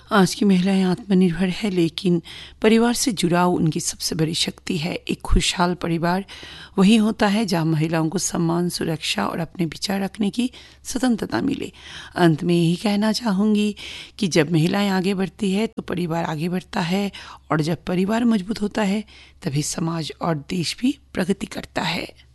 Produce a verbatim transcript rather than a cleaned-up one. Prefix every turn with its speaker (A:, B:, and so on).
A: आज की महिलाएं आत्मनिर्भर है, लेकिन परिवार से जुड़ाव उनकी सबसे बड़ी शक्ति है। एक खुशहाल परिवार वही होता है जहां महिलाओं को सम्मान, सुरक्षा और अपने विचार रखने की स्वतंत्रता मिले। अंत में यही कहना चाहूँगी कि जब महिलाएं आगे बढ़ती है तो परिवार आगे बढ़ता है, और जब परिवार मजबूत होता है तभी समाज और देश भी प्रगति करता है।